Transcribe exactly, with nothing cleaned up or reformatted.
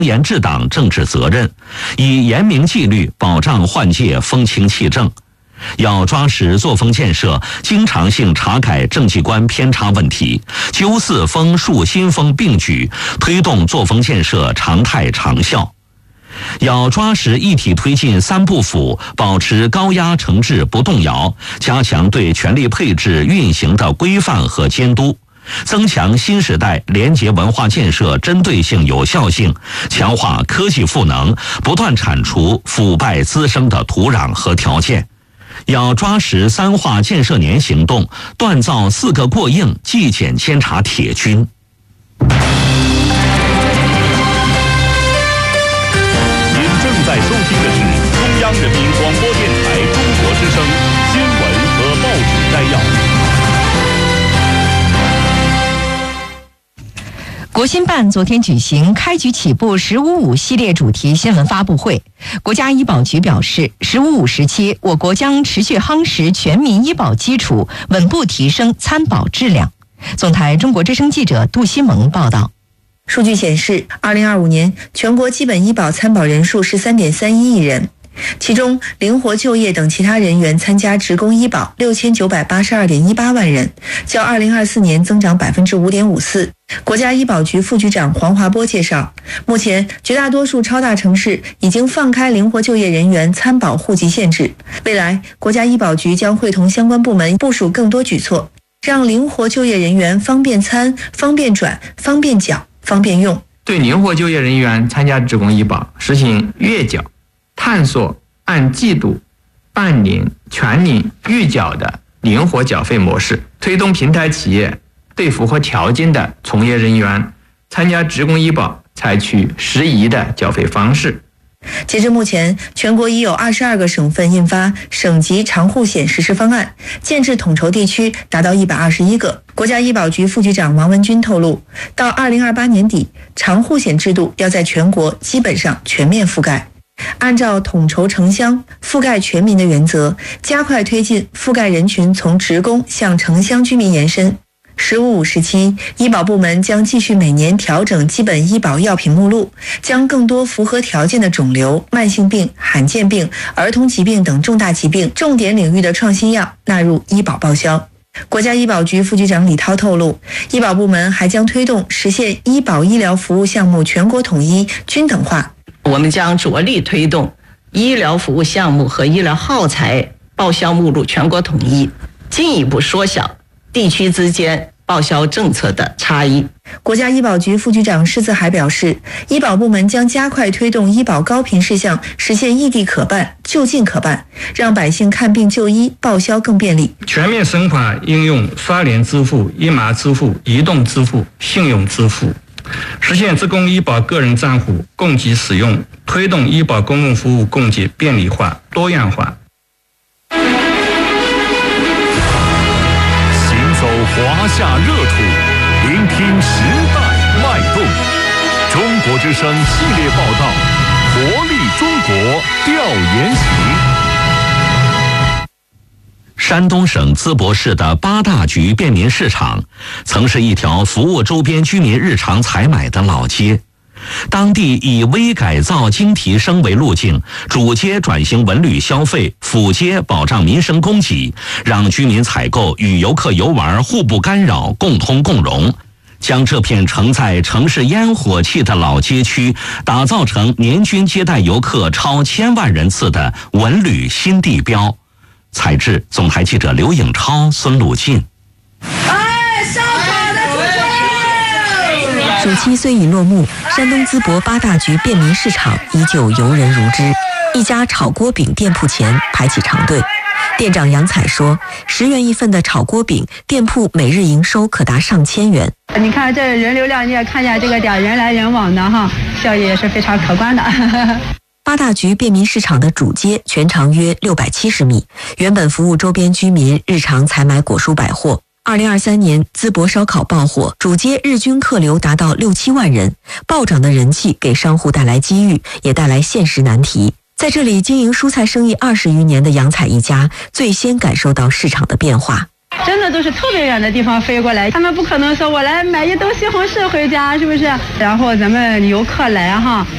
严治党政治责任，以严明纪律保障换届风清气正。要抓实作风建设，经常性查改政绩观偏差问题，纠四风树新风并举，推动作风建设常态长效。要抓实一体推进三部府，保持高压惩治不动摇，加强对权力配置运行的规范和监督，增强新时代廉洁文化建设针对性有效性，强化科技赋能，不断铲除腐败滋生的土壤和条件。要抓实三化建设年行动，锻造四个过硬纪检监察铁军。 在收听的是中央人民广播电台中国之声新闻和报纸摘要。 国新办昨天举行开局起步十五五系列主题新闻发布会。国家医保局表示，十五五时期，我国将持续夯实全民医保基础，稳步提升参保质量。总台中国之声记者杜西蒙报道。 数据显示，二零二五年全国基本医保参保人数是 三点三一亿人，其中灵活就业等其他人员参加职工医保六千九百八十二点一八万人，较二零二四年增长 百分之五点五四。国家医保局副局长黄华波介绍，目前绝大多数超大城市已经放开灵活就业人员参保户籍限制，未来国家医保局将会同相关部门部署更多举措，让灵活就业人员方便参、方便转、方便缴、方便用。 对灵活就业人员参加职工医保实行月缴、探索按季度、半年、全年预缴的灵活缴费模式，推动平台企业对符合条件的从业人员参加职工医保采取适宜的缴费方式。 截至目前，全国已有二十二个省份印发省级长户险实施方案，建制统筹地区达到一百二十一个。国家医保局副局长王文军透露，到二零二八年底，长户险制度要在全国基本上全面覆盖。按照统筹城乡、覆盖全民的原则，加快推进覆盖人群从职工向城乡居民延伸。十五五时期，医保部门将继续每年调整基本医保药品目录，将更多符合条件的肿瘤、慢性病、罕见病、儿童疾病等重大疾病重点领域的创新药纳入医保报销。国家医保局副局长李涛透露，医保部门还将推动实现医保医疗服务项目全国统一均等化。 我们将着力推动医疗服务项目和医疗耗材报销目录全国统一，进一步缩小地区之间报销政策的差异。 国家医保局副局长施自海表示，医保部门将加快推动医保高频事项实现异地可办、就近可办，让百姓看病就医报销更便利。 全面深化应用刷脸支付、一码支付、移动支付、信用支付，实现职工医保个人账户供给使用，推动医保公共服务供给便利化、多样化。 华夏热土，聆听时代脉动。中国之声系列报道，活力中国调研行。 山东省淄博市的八大局便民市场，曾是一条服务周边居民日常采买的老街。当地以微改造精提升为路径，主街转型文旅消费，辅街保障民生供给，让居民采购与游客游玩互不干扰，共通共荣，将这片承载城市烟火气的老街区打造成年均接待游客超千万人次的文旅新地标。采制总台记者刘颖超、孙鲁进。 暑期虽已落幕，山东淄博八大局便民市场依旧游人如织。一家炒锅饼店铺前排起长队，店长杨彩说，十元一份的炒锅饼，店铺每日营收可达上千元。 你看这人流量，你也看见这个点人来人往的哈，效益也是非常可观的。 八大局便民市场的主街全长约六百七十米，原本服务周边居民日常采买果蔬百货。二零二三年，淄博烧烤爆火，主街日均客流达到六七万人，暴涨的人气给商户带来机遇，也带来现实难题。在这里经营蔬菜生意二十余年的杨彩一家，最先感受到市场的变化。 真的都是特别远的地方飞过来，他们不可能说我来买一兜西红柿回家，是不是？然后咱们游客来哈，